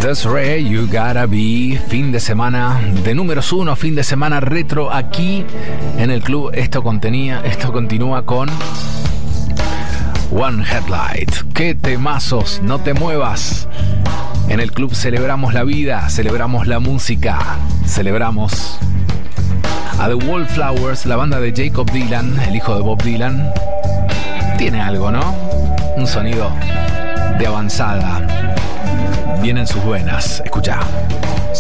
Des'ree, You Gotta Be. Fin de semana de números 1, fin de semana retro aquí en el club. Esto continúa con One Headlight. ¡Qué temazos! No te muevas. En el club celebramos la vida, celebramos la música, celebramos a The Wallflowers, la banda de Jacob Dylan, el hijo de Bob Dylan. Tiene algo, ¿no? Un sonido de avanzada. Vienen sus venas. Escucha.